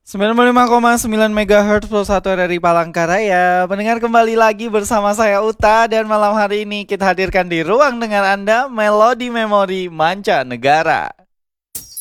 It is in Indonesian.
95,9 MHz Plus 1 dari Palangkaraya. Pendengar, kembali lagi bersama saya Uta. Dan malam hari ini kita hadirkan di ruang dengar Anda Melodi Memori Mancanegara.